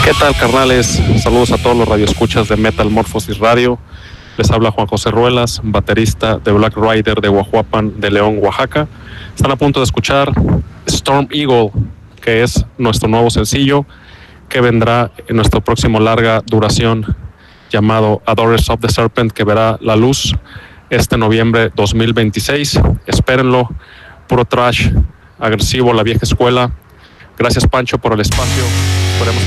¿Qué tal, carnales? Saludos a todos los radioescuchas de Metamorfosis Radio. Les habla Juan José Ruelas, baterista de Black Rider de Guajuapan de León, Oaxaca. Están a punto de escuchar Storm Eagle, que es nuestro nuevo sencillo, que vendrá en nuestro próximo larga duración llamado Adorers of the Serpent, que verá la luz este noviembre 2026. Espérenlo, puro trash, agresivo, la vieja escuela. Gracias, Pancho, por el espacio. Esperemos